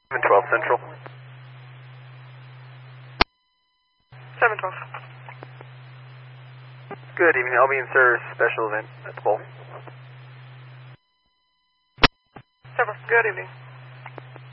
712 Central. 712. Good evening, I'll be in service, special event at the bowl. 7, good evening.